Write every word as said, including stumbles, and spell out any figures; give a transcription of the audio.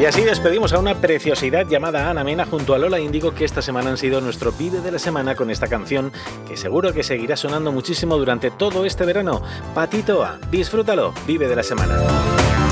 Y así despedimos a una preciosidad llamada Ana Mena junto a Lola Índigo, que esta semana han sido nuestro Vive de la Semana con esta canción que seguro que seguirá sonando muchísimo durante todo este verano. Patito A, disfrútalo, Vive de la Semana.